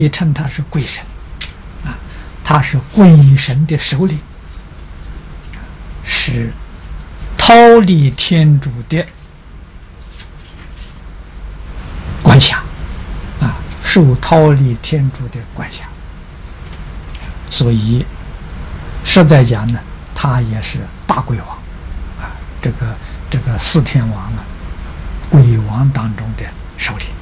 也称他是鬼神啊，他是鬼神的首领，是忉利天主的管辖啊，受忉利天主的管辖，所以实在讲呢，他也是大鬼王啊，这个四天王啊，鬼王当中的首领。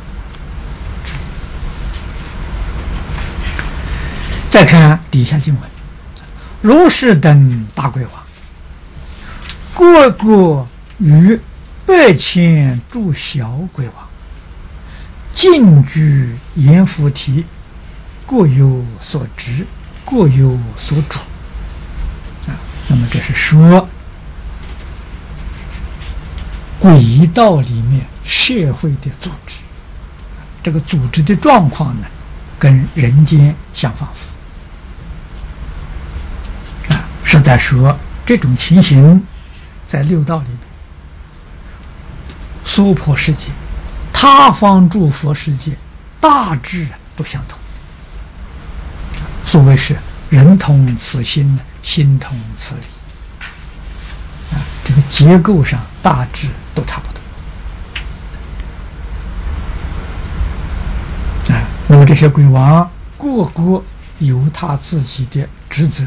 再看底下经文，如是等大鬼王，各个与8,000诸小鬼王，尽居阎浮提，各有所职，各有所主啊。那么这是说鬼道里面社会的组织，这个组织的状况呢，跟人间相仿佛。是在说这种情形在六道里面，娑婆世界、他方诸佛世界大致都相同。所谓是人同此心，心同此理啊，这个结构上大致都差不多啊。那么这些鬼王各个有他自己的职责。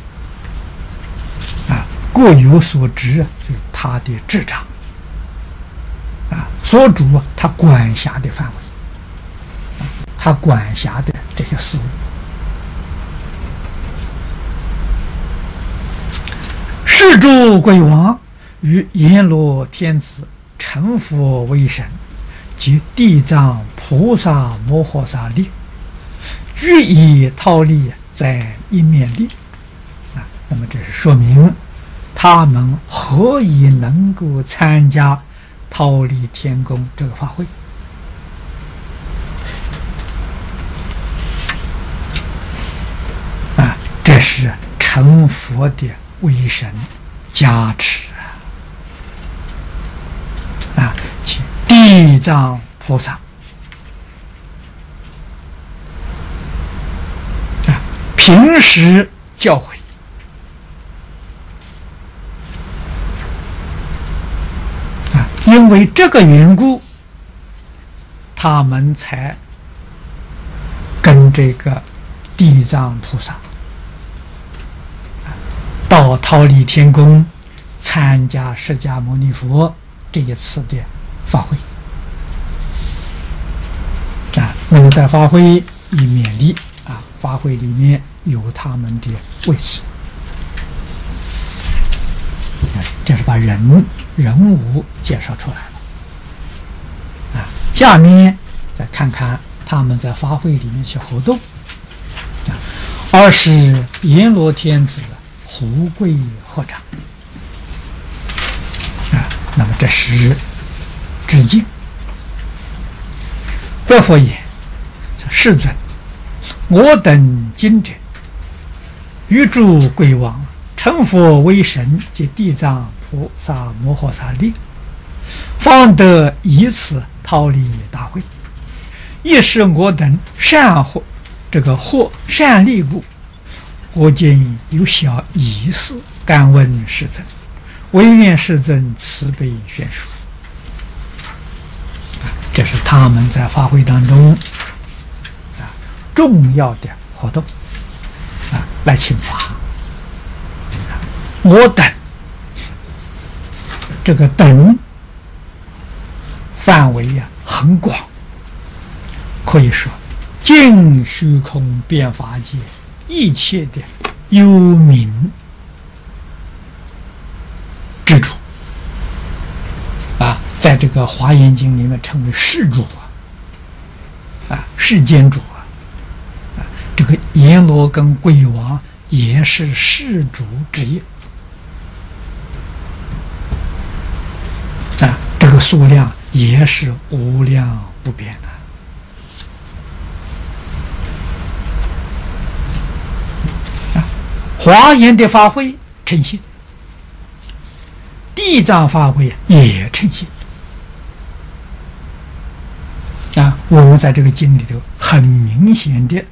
各有所职，就是他的执掌啊，所主他管辖的范围，他管辖的这些事物。是诸鬼王与阎罗天子成佛为神，及地藏菩萨摩诃萨力，俱以忉利在一面立啊。那么这是说明他们何以能够参加忉利天宫这个法会啊？这是成佛的威神加持啊！请地藏菩萨啊，平时教诲。因为这个缘故，他们才跟这个地藏菩萨到忉利天宫参加释迦牟尼佛这一次的法会啊。那么在法会一面立啊，法会里面有他们的位置。这是把人物介绍出来了啊。下面再看看他们在法会里面去活动啊。二是阎罗天子胡跪合掌啊。那么这是致敬。白佛言：世尊，我等今者与诸鬼王成佛为神及地藏菩萨摩诃萨力，方得以此忉利大会，亦是我等或善利故。我今有小疑事，敢问世尊，唯愿世尊慈悲宣说。这是他们在法会当中重要的活动来请法。我等这个等范围很广，可以说尽虚空遍法界一切的幽冥之主啊，在这个华严经里面称为世主世间主这个阎罗跟鬼王也是世主之一这个数量也是无量无边华严的法会称信，地藏法会也称信我们在这个经里头很明显的